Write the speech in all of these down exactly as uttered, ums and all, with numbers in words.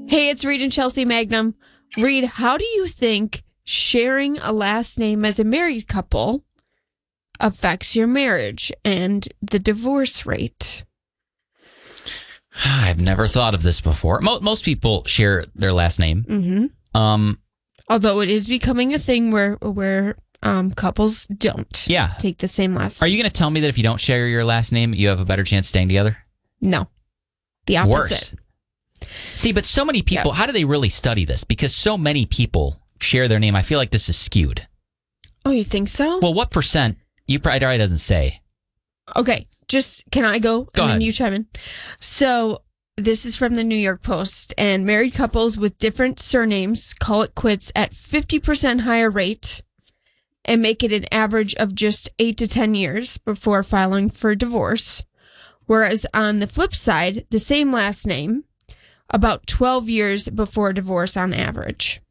Hey, it's Reed and Chelsea Magnum. Reed, how do you think sharing a last name as a married couple affects your marriage and the divorce rate? I've never thought of this before. Mo- most people share their last name. Mm-hmm. Um, Although it is becoming a thing where where um, couples don't yeah. take the same last Are name. you going to tell me that if you don't share your last name, you have a better chance staying together? No. The opposite. Worse. See, but so many people, Yep. how do they really study this? Because so many people share their name. I feel like this is skewed. Oh, you think so? Well, what percent? You probably probably doesn't say. Okay, just can I go? Go and ahead. then you chime in. So this is from the New York Post, and married couples with different surnames call it quits at fifty percent higher rate and make it an average of just eight to ten years before filing for divorce. Whereas on the flip side, the same last name, about twelve years before divorce on average.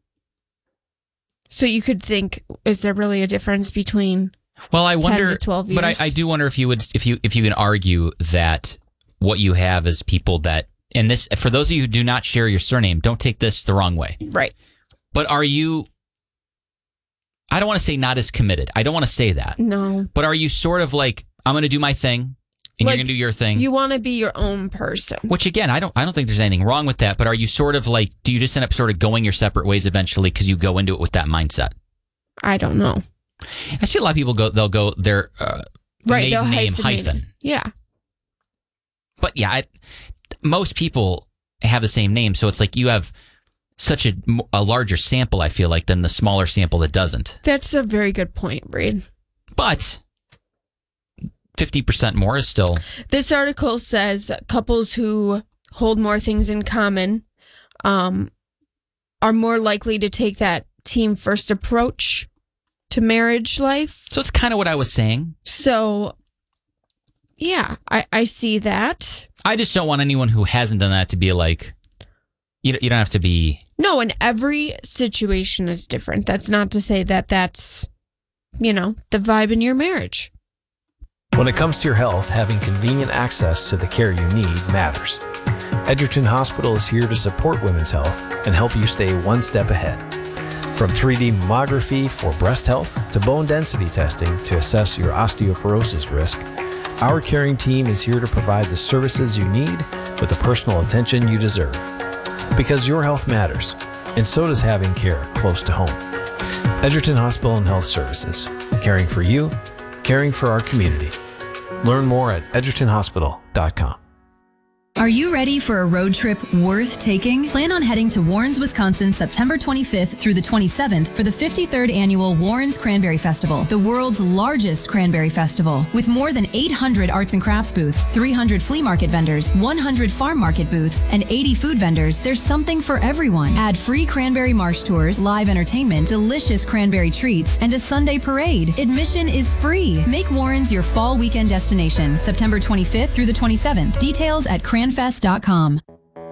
So you could think, is there really a difference between Well, I wonder, ten to twelve years? but I, I do wonder if you would, if you, if you can argue that what you have is people that, and this, for those of you who do not share your surname, don't take this the wrong way. Right. But are you, I don't want to say not as committed. I don't want to say that. No. But are you sort of like, I'm going to do my thing and Like, you're going to do your thing? You want to be your own person. Which again, I don't, I don't think there's anything wrong with that. But are you sort of like, do you just end up sort of going your separate ways eventually because you go into it with that mindset? I don't know. I see a lot of people go, they'll go their uh, Right, they'll maiden name hyphenate it. hyphen. Yeah. But yeah, I, most people have the same name, so it's like you have such a, a larger sample, I feel like, than the smaller sample that doesn't. That's a very good point, Reed. But fifty percent more is still... This article says couples who hold more things in common um, are more likely to take that team first approach to marriage life. So it's kind of what I was saying. So, yeah, I, I see that. I just don't want anyone who hasn't done that to be like, you, you don't have to be... No, and every situation is different. That's not to say that that's, you know, the vibe in your marriage. When it comes to your health, having convenient access to the care you need matters. Edgerton Hospital is here to support women's health and help you stay one step ahead. From three D mammography for breast health to bone density testing to assess your osteoporosis risk, our caring team is here to provide the services you need with the personal attention you deserve. Because your health matters, and so does having care close to home. Edgerton Hospital and Health Services, caring for you, caring for our community. Learn more at edgerton hospital dot com. Are you ready for a road trip worth taking? Plan on heading to Warrens, Wisconsin, September twenty-fifth through the twenty-seventh for the fifty-third Annual Warrens Cranberry Festival, the world's largest cranberry festival. With more than eight hundred arts and crafts booths, three hundred flea market vendors, one hundred farm market booths, and eighty food vendors, there's something for everyone. Add free cranberry marsh tours, live entertainment, delicious cranberry treats, and a Sunday parade. Admission is free. Make Warrens your fall weekend destination, September twenty-fifth through the twenty-seventh. Details at cranfest dot com.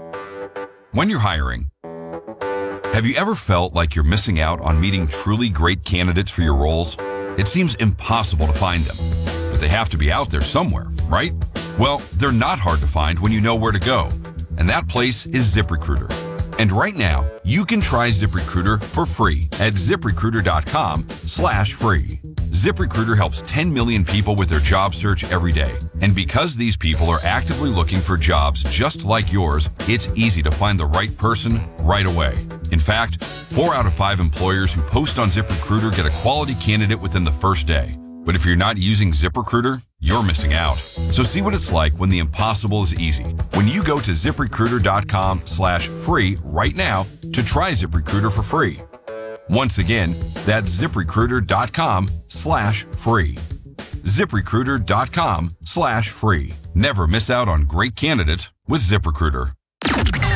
When you're hiring, have you ever felt like you're missing out on meeting truly great candidates for your roles? It seems impossible to find them, but they have to be out there somewhere, right? Well, they're not hard to find when you know where to go, and that place is ZipRecruiter. And right now, you can try ZipRecruiter for free at ZipRecruiter.com slash free. ZipRecruiter helps ten million people with their job search every day. And because these people are actively looking for jobs just like yours, it's easy to find the right person right away. In fact, four out of five employers who post on ZipRecruiter get a quality candidate within the first day. But if you're not using ZipRecruiter, you're missing out. So see what it's like when the impossible is easy. When you go to ZipRecruiter.com slash free right now to try ZipRecruiter for free. Once again, that's ZipRecruiter.com slash free. ZipRecruiter.com slash free. Never miss out on great candidates with ZipRecruiter.